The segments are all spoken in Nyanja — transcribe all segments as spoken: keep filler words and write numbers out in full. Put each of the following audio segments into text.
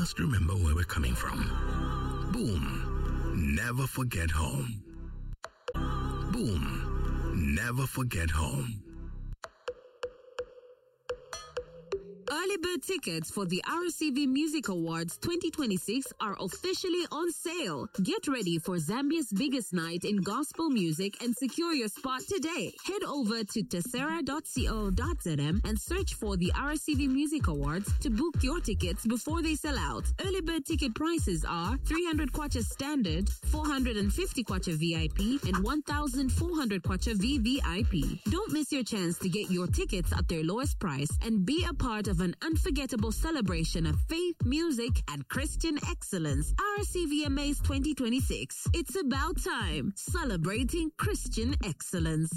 just remember where we're coming from. Boom. Never forget home. Boom. Never forget home. Early bird tickets for the R C V Music Awards twenty twenty-six are officially on sale. Get ready for Zambia's biggest night in gospel music and secure your spot today. Head over to tessera dot co dot z m and search for the R C V Music Awards to book your tickets before they sell out. Early bird ticket prices are three hundred kwacha standard, four hundred fifty kwacha V I P, and one thousand four hundred kwacha V V I P. Don't miss your chance to get your tickets at their lowest price and be a part of an unforgettable celebration of faith, music, and Christian excellence. R C V M As twenty twenty-six. It's about time. Celebrating Christian excellence.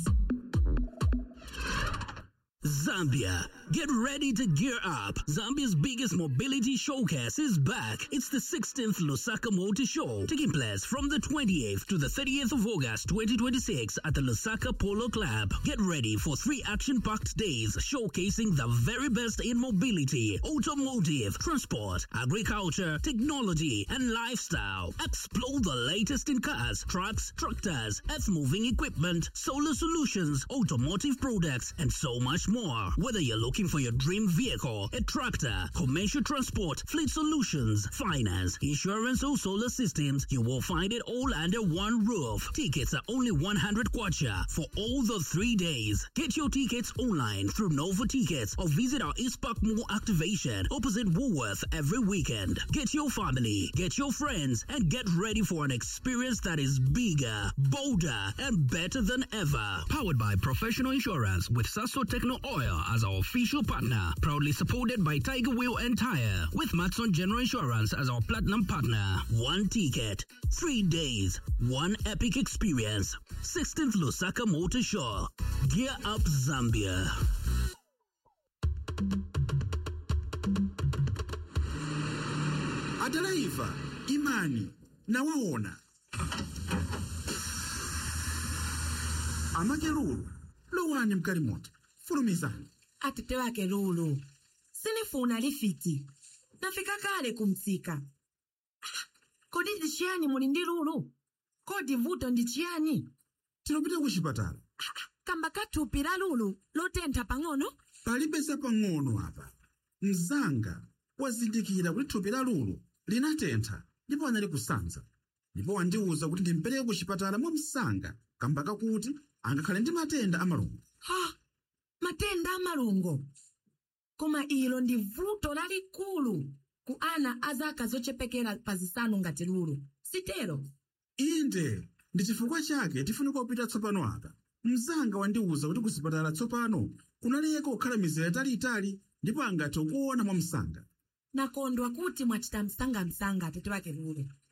Zambia, get ready to gear up. Zambia's biggest mobility showcase is back. It's the sixteenth Lusaka Motor Show, taking place from the twenty-eighth to the thirtieth of August twenty twenty-six at the Lusaka Polo Club. Get ready for three action-packed days showcasing the very best in mobility, automotive, transport, agriculture, technology, and lifestyle. Explore the latest in cars, trucks, tractors, earth-moving equipment, solar solutions, automotive products, and so much more. More. Whether you're looking for your dream vehicle, a tractor, commercial transport, fleet solutions, finance, insurance, or solar systems, you will find it all under one roof. Tickets are only one hundred kwacha for all the three days. Get your tickets online through Nova Tickets or visit our East Park Mall activation opposite Woolworth every weekend. Get your family, get your friends, and get ready for an experience that is bigger, bolder, and better than ever. Powered by Professional Insurance with Sasso Techno Oil as our official partner, proudly supported by Tiger Wheel and Tire, with Matson General Insurance as our platinum partner. One ticket, three days, one epic experience. sixteenth Lusaka Motor Show. Gear up, Zambia. Adelaiva, Imani, nawaona. Amakelulu, lowani mkalimoti. Fulumizani. Atete wake Lulu. Sinifuna lifiki. Nafika kale kumtsika. Kodi ndichiani muli ndi Lulu? Kodi vuto ndichiani? Tinopita kuchipatala. Kamba kathupi la Lulu lotentha pang'ono? Palibesa pang'ono apa. Mzanga wazindikira kuti thupi la Lulu linatentha ndipo anali kusanza. Ndipo wandiuza kuti ndimpereke kuchipatala mwa msanga kamba kakuti angakhale ndi matenda amalungo. Ha! Matenda amalungo. Koma ilo ndi vuto lalikulu ku ana azaka zochepekera pazisanu ngati Lulu. Sitero? Inde, ndi chifukwa chake tifunika kupita tsopano apa. Mzanga wandiuza kuti kusipatala tsopano kunaleka kukhala mizera itali-itali ndipo angathe kuona mwa msanga. Nakondwa kuti mwachita msanga msanga atete wake Lulu.